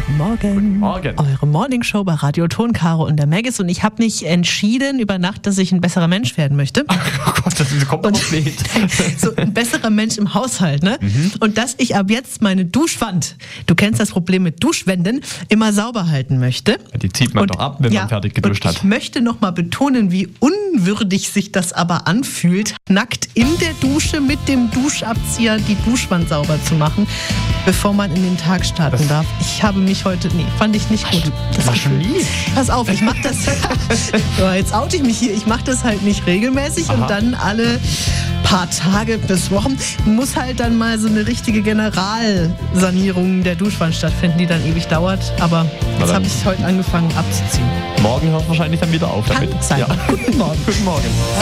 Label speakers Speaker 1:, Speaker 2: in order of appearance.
Speaker 1: Guten Morgen.
Speaker 2: Guten Morgen.
Speaker 1: Eure Morningshow bei Radio Ton, Caro und der Maggis. Und ich habe mich entschieden über Nacht, dass ich ein besserer Mensch werden möchte.
Speaker 2: Oh Gott, das kommt doch spät.
Speaker 1: So ein besserer Mensch im Haushalt, ne? Und dass ich ab jetzt meine Duschwand, du kennst das Problem mit Duschwänden, immer sauber halten möchte.
Speaker 2: Die zieht man doch ab, wenn man fertig geduscht hat.
Speaker 1: Ich möchte nochmal betonen, wie unwürdig sich das aber anfühlt, nackt in der Dusche mit dem Duschabzieher die Duschwand sauber zu machen, bevor man in den Tag starten darf. Ich habe mich heute, fand ich nicht gut.
Speaker 2: Das war schon nie.
Speaker 1: Pass auf, ich mach das, jetzt oute ich mich hier, ich mache das halt nicht regelmäßig.
Speaker 2: Aha.
Speaker 1: Und dann alle paar Tage bis Wochen muss halt dann mal so eine richtige Generalsanierung der Duschwand stattfinden, die dann ewig dauert. Aber jetzt habe ich heute angefangen abzuziehen.
Speaker 2: Morgen hört wahrscheinlich dann wieder auf damit.
Speaker 1: Kann sein.
Speaker 2: Ja.
Speaker 1: Guten Morgen.
Speaker 2: Guten Morgen.